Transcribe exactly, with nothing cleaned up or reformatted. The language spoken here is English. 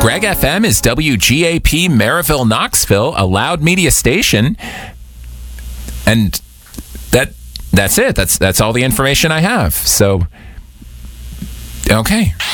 Greg F M is W G A P Maryville, Knoxville, a loud media station. And that that's it. That's that's all the information I have. So, okay.